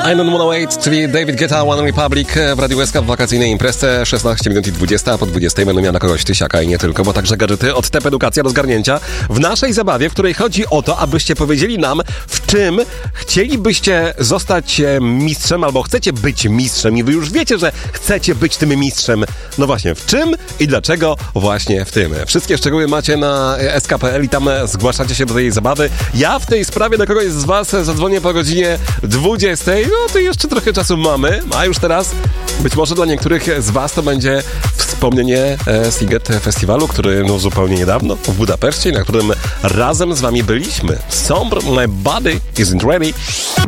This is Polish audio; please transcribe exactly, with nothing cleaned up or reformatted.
I Don't Wanna Wait, czyli David Guetta, One Republic w Radiu S K w wakacyjnej imprezie szesnaście minut i dwadzieścia, a po dwudziestej będę miał na kogoś tysiaka i nie tylko, bo także gadżety od T E P Edukacja do zgarnięcia w naszej zabawie, w której chodzi o to, abyście powiedzieli nam, w czym chcielibyście zostać mistrzem, albo chcecie być mistrzem i wy już wiecie, że chcecie być tym mistrzem. No właśnie, w czym i dlaczego właśnie w tym. Wszystkie szczegóły macie na S K kropka P L i tam zgłaszacie się do tej zabawy. Ja w tej sprawie do kogoś z was zadzwonię po godzinie dwudziestej. No to jeszcze trochę czasu mamy, a już teraz być może dla niektórych z was to będzie wspomnienie e, Sziget Festiwalu, który no zupełnie niedawno w Budapeszcie, na którym razem z wami byliśmy. Sombre, my body isn't ready.